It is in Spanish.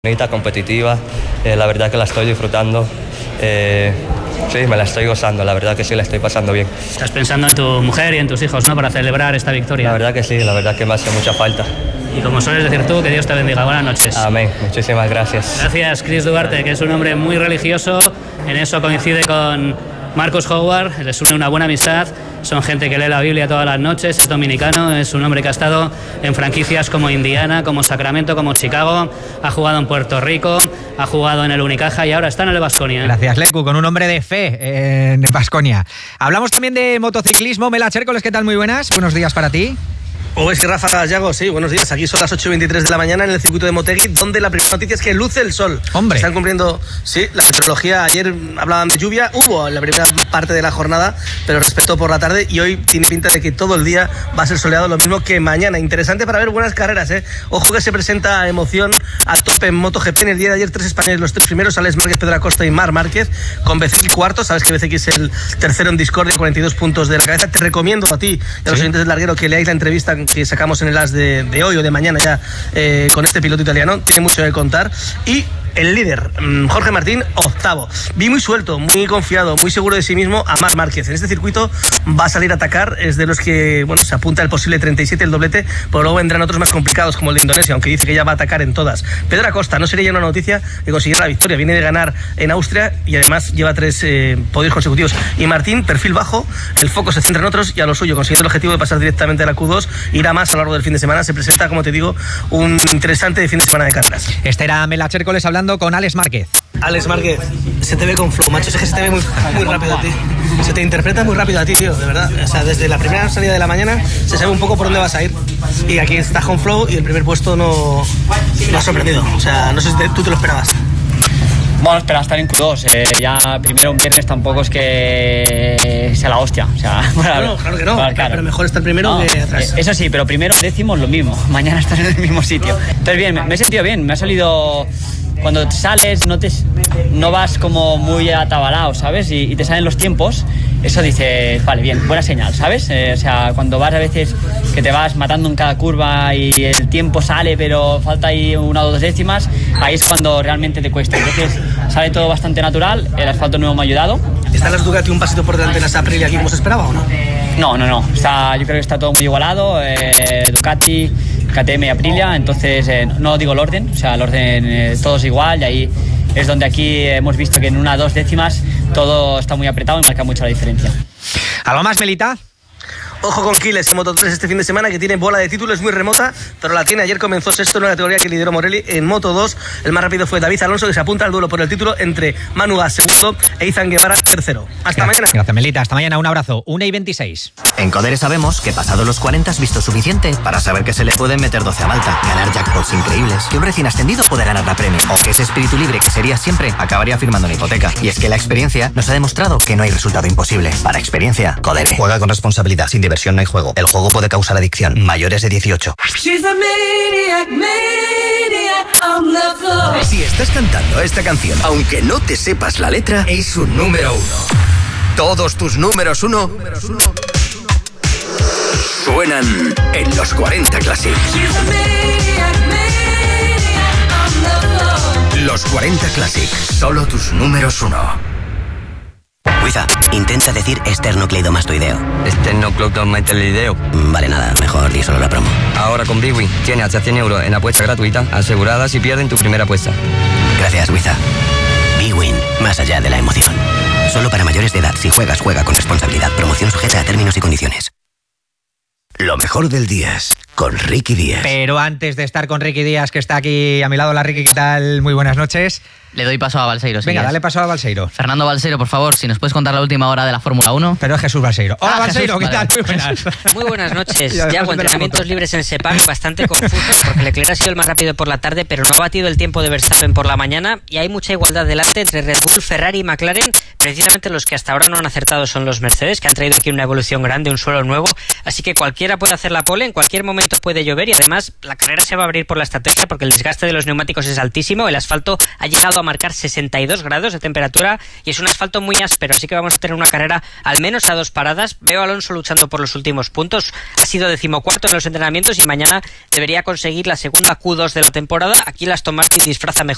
Bonita, competitiva, la verdad que la estoy disfrutando, sí, me la estoy gozando, la verdad que sí, la estoy pasando bien. Estás pensando en tu mujer y en tus hijos, ¿no?, para celebrar esta victoria. La verdad que sí, la verdad que me hace mucha falta. Y como sueles decir tú, que Dios te bendiga. Buenas noches. Amén, muchísimas gracias. Gracias, Chris Duarte, que es un hombre muy religioso, en eso coincide con Marcus Howard, les une una buena amistad, son gente que lee la Biblia todas las noches, es dominicano, es un hombre que ha estado en franquicias como Indiana, como Sacramento, como Chicago, ha jugado en Puerto Rico, ha jugado en el Unicaja y ahora está en el Baskonia. Gracias, Lecu, con un hombre de fe en Baskonia. Hablamos también de motociclismo. Mela Chércoles, ¿qué tal? Muy buenas, buenos días para ti. Oves y ráfagas, Yago, sí, buenos días. Aquí son las 8:23 de la mañana en el circuito de Motegi, donde la primera noticia es que luce el sol. Hombre. Están cumpliendo, sí, la meteorología. Ayer hablaban de lluvia, hubo en la primera parte de la jornada, pero respetó por la tarde y hoy tiene pinta de que todo el día va a ser soleado, lo mismo que mañana. Interesante para ver buenas carreras, ¿eh? Ojo que se presenta emoción a tope en MotoGP. En el día de ayer, 3 españoles, los 3 primeros, Alex Márquez, Pedro Acosta y Marc Márquez, con Becerril cuarto. Sabes que Becerril es el tercero en discordia, 42 puntos de la cabeza. Te recomiendo a ti y a los oyentes del larguero que leáis la entrevista que sacamos en el de hoy o de mañana ya con este piloto italiano. Tiene mucho que contar. Y el líder, Jorge Martín, octavo. Vi muy suelto, muy confiado, muy seguro de sí mismo a Marc Márquez. En este circuito va a salir a atacar, es de los que, bueno, se apunta el posible 37, el doblete, pero luego vendrán otros más complicados como el de Indonesia, aunque dice que ya va a atacar en todas. Pedro Acosta, no sería ya una noticia que consiguiera la victoria, viene de ganar en Austria y además lleva 3 podios consecutivos. Y Martín, perfil bajo, el foco se centra en otros y a lo suyo, consiguiendo el objetivo de pasar directamente a la Q2, irá más a lo largo del fin de semana. Se presenta, como te digo, un interesante fin de semana de carreras. Este era Mela Chércoles hablando con Alex Márquez. Alex Márquez, se te ve con flow, macho. Es que se te ve muy rápido a ti. Se te interpreta muy rápido a ti, tío, de verdad. O sea, desde la primera salida de la mañana se sabe un poco por dónde vas a ir. Y aquí estás con flow y el primer puesto no ha sorprendido. O sea, no sé si tú te lo esperabas. Bueno, esperaba estar en Q2. Ya primero un viernes tampoco es que sea la hostia. O sea, claro que no. Claro. Pero mejor estar primero que atrás. Eso sí, pero primero décimos lo mismo. Mañana estás en el mismo sitio. Entonces bien, me he sentido bien. Me ha salido... Cuando sales no vas como muy atabalado, ¿sabes? Y te salen los tiempos, eso dices, vale, bien, buena señal, ¿sabes? O sea, cuando vas a veces que te vas matando en cada curva y el tiempo sale pero falta ahí 1 o 2 décimas, ahí es cuando realmente te cuesta. Entonces sale todo bastante natural, el asfalto nuevo me ha ayudado. ¿Están las Ducati un pasito por delante en esta Aprilia aquí como se esperaba o no? No. Yo creo que está todo muy igualado. Ducati, KTM y Aprilia, entonces no digo el orden, o sea, el orden todo es igual y ahí es donde aquí hemos visto que en 1 o 2 décimas todo está muy apretado y marca mucho la diferencia. ¿Algo más, Melita? Ojo con Quiles en Moto3 este fin de semana, que tiene bola de título, es muy remota, pero la tiene. Ayer comenzó sexto en una categoría que lideró Morelli. En Moto2 el más rápido fue David Alonso, que se apunta al duelo por el título entre Manu Gas segundo e Izan Guevara tercero. Hasta mañana. Gracias, Melita. Hasta mañana. Un abrazo. 1:26. En Codere sabemos que pasado los 40 has visto suficiente para saber que se le pueden meter 12 a Malta, ganar jackpots increíbles, que un recién ascendido puede ganar la Premier, o que ese espíritu libre que sería siempre acabaría firmando una hipoteca. Y es que la experiencia nos ha demostrado que no hay resultado imposible. Para experiencia, Codere. Juega con responsabilidad. Sin diversión no hay juego. El juego puede causar adicción. Mayores de 18. Si estás cantando esta canción, aunque no te sepas la letra, es un número 1. Todos tus números 1 suenan en los 40 Classic. Los 40 Classic, solo tus números 1. Wiza, intenta decir esternocleidomastoideo. Esternocleidomastoideo. Vale, nada, mejor di solo la promo. Ahora con Bwin tienes hasta 100 euros en apuesta gratuita asegurada si pierden tu primera apuesta. Gracias, Wiza. Bwin, más allá de la emoción. Solo para mayores de edad. Si juegas, juega con responsabilidad. Promoción sujeta a términos y condiciones. Lo mejor del Díaz, con Ricky Díaz. Pero antes de estar con Ricky Díaz, que está aquí a mi lado. Hola, Ricky, ¿qué tal? Muy buenas noches. Le doy paso a Balseiro. Venga, dale paso a Balseiro. Fernando Balseiro, por favor, si nos puedes contar la última hora de la Fórmula 1. Pero es Jesús Balseiro. Hola, Balseiro, ¿qué tal? Muy buenas. Muy buenas noches. Ya, entrenamientos libres en Sepang bastante confusos, porque Leclerc ha sido el más rápido por la tarde, pero no ha batido el tiempo de Verstappen por la mañana, y hay mucha igualdad delante entre Red Bull, Ferrari y McLaren. Precisamente los que hasta ahora no han acertado son los Mercedes, que han traído aquí una evolución grande, un suelo nuevo, así que cualquiera puede hacer la pole, en cualquier momento puede llover, y además la carrera se va a abrir por la estrategia, porque el desgaste de los neumáticos es altísimo, el asfalto ha llegado a marcar 62 grados de temperatura y es un asfalto muy áspero, así que vamos a tener una carrera al menos a 2 paradas. Veo a Alonso luchando por los últimos puntos, ha sido 14º en los entrenamientos y mañana debería conseguir la segunda Q2 de la temporada. Aquí la Aston Martin disfraza mejor